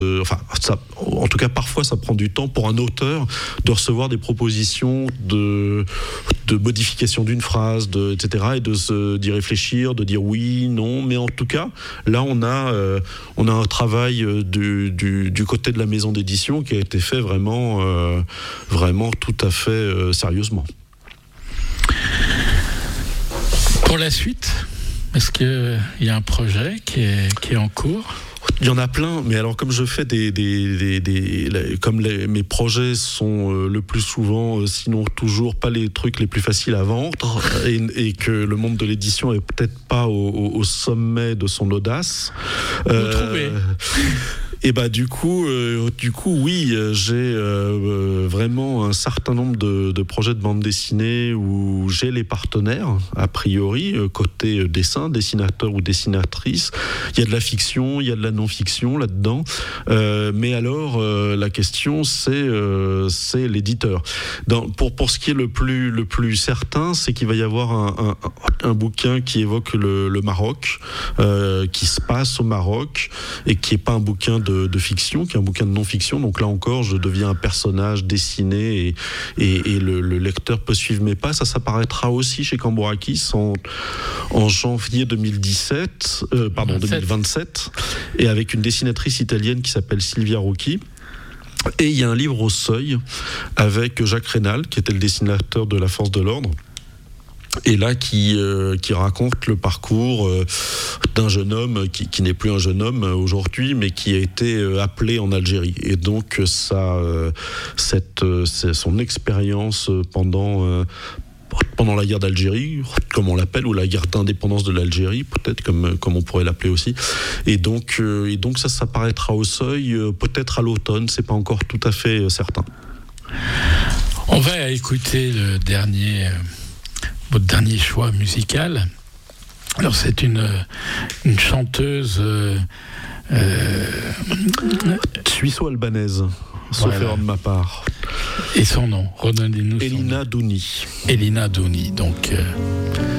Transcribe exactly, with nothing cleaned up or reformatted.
Euh, enfin, ça, en tout cas, parfois, ça prend du temps pour un auteur de recevoir des propositions de, de modification d'une phrase, de, et cetera, et de se, d'y réfléchir, de dire oui, non. Mais en tout cas, là, on a, euh, on a un travail du, du, du côté de la maison d'édition qui a été fait vraiment, euh, vraiment tout à fait euh, sérieusement. Pour la suite, est-ce qu'il y a un projet qui est, qui est en cours ? Il y en a plein, mais alors comme je fais des, des, des, des, des comme les, mes projets sont euh, le plus souvent, euh, sinon toujours pas les trucs les plus faciles à vendre, et, et que le monde de l'édition est peut-être pas au, au, au sommet de son audace. Vous euh, trouvez ? Et bah du coup, euh, du coup, oui, j'ai euh, vraiment un certain nombre de, de projets de bande dessinée où j'ai les partenaires, a priori, côté dessin, dessinateur ou dessinatrice. Il y a de la fiction, il y a de la non-fiction là-dedans. Euh, mais alors, euh, la question, c'est, euh, c'est l'éditeur. Dans, pour, pour ce qui est le plus, le plus certain, c'est qu'il va y avoir un, un, un bouquin qui évoque le, le Maroc, euh, qui se passe au Maroc, et qui n'est pas un bouquin de De, de fiction, qui est un bouquin de non-fiction. Donc là encore, je deviens un personnage dessiné et, et, et le, le lecteur peut suivre mes pas. Ça, ça paraîtra aussi chez Cambourakis en, en janvier deux mille dix-sept, euh, pardon, deux mille vingt-sept, et avec une dessinatrice italienne qui s'appelle Silvia Rocchi. Et il y a un livre au Seuil avec Jacques Rénal, qui était le dessinateur de La Force de l'Ordre. Et là, qui, euh, qui raconte le parcours euh, d'un jeune homme qui, qui n'est plus un jeune homme aujourd'hui, mais qui a été euh, appelé en Algérie. Et donc, ça, euh, cette, euh, c'est son expérience pendant, euh, pendant la guerre d'Algérie, comme on l'appelle, ou la guerre d'indépendance de l'Algérie, peut-être, comme, comme on pourrait l'appeler aussi. Et donc, euh, et donc ça, ça paraîtra au Seuil, euh, peut-être à l'automne, c'est pas encore tout à fait euh, certain. On va écouter le dernier... Euh... votre dernier choix musical. Alors c'est une, une chanteuse euh, euh, suisse-albanaise, sauf voilà. erreur de ma part. Et son nom, redonnez-nous son Elina nom. Douni. Elina Douni, donc... Euh